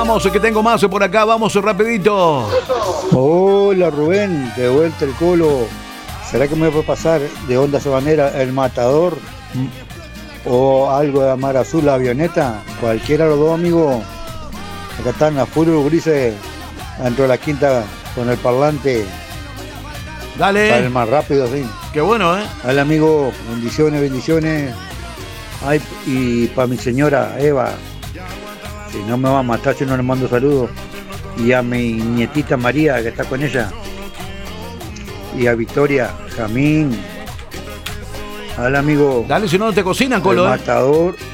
Vamos, que tengo más por acá, vamos rapidito. Hola Rubén, de vuelta el Colo. ¿Será que me puede pasar de Onda Sabanera El Matador? ¿O algo de Mar Azul, la Avioneta? Cualquiera de los dos, amigos. Acá están a full los grises dentro de la quinta con el parlante. Dale. Salen más rápido, sí. Qué bueno, ¿eh? Dale, amigo. Bendiciones, bendiciones. Ay, y para mi señora Eva, si no me va a matar si no le mando saludos. Y a mi nietita María, que está con ella. Y a Victoria, Jamín. Dale, amigo. Dale, si no, no te cocinan, Colo. El Matador